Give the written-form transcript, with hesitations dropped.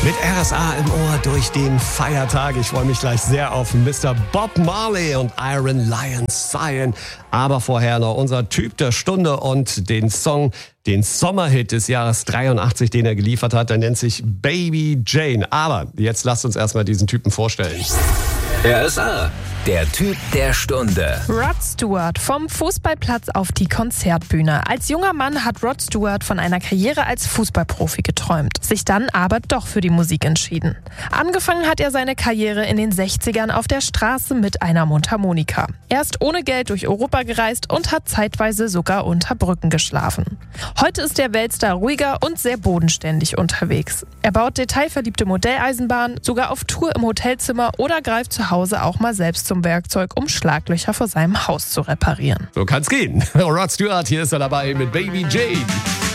Mit RSA im Ohr durch den Feiertag. Ich freue mich gleich sehr auf Mr. Bob Marley und Iron Lion Cyan. Aber vorher noch unser Typ der Stunde und den Song, den Sommerhit des Jahres 83, den er geliefert hat. Der nennt sich Baby Jane. Aber jetzt lasst uns erstmal diesen Typen vorstellen. RSA, der Typ der Stunde. Rod Stewart, vom Fußballplatz auf die Konzertbühne. Als junger Mann hat Rod Stewart von einer Karriere als Fußballprofi geträumt, sich dann aber doch für die Musik entschieden. Angefangen hat er seine Karriere in den 60ern auf der Straße mit einer Mundharmonika. Er ist ohne Geld durch Europa gereist und hat zeitweise sogar unter Brücken geschlafen. Heute ist der Weltstar ruhiger und sehr bodenständig unterwegs. Er baut detailverliebte Modelleisenbahnen, sogar auf Tour im Hotelzimmer oder greift zu Hause auch mal selbst zum Werkzeug, um Schlaglöcher vor seinem Haus zu reparieren. So kann's gehen. Rod Stewart, hier ist er dabei mit Baby Jane.